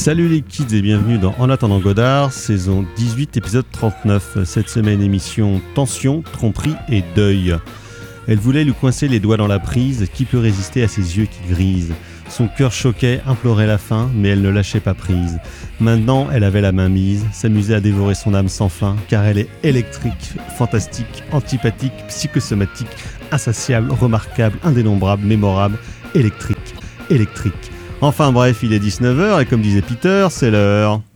Salut les kids et bienvenue dans En attendant Godard, saison 18, épisode 39. Cette semaine, émission tension, tromperie et deuil. Elle voulait lui coincer les doigts dans la prise, qui peut résister à ses yeux qui grisent. Son cœur choquait, implorait la fin, mais elle ne lâchait pas prise. Maintenant, elle avait la main mise, s'amusait à dévorer son âme sans fin, car elle est électrique, fantastique, antipathique, psychosomatique, insatiable, remarquable, indénombrable, mémorable, électrique. Enfin bref, il est 19h et comme disait Peter, c'est l'heure.